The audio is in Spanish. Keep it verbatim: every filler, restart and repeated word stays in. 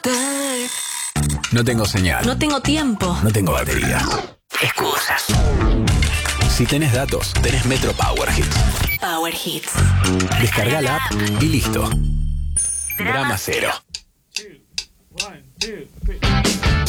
No tengo señal. No tengo tiempo. No tengo batería. Excusas. Si tenés datos, tenés Metro Power Hits. Power Hits. Descarga la app y listo. Drama cero. Two, one, two.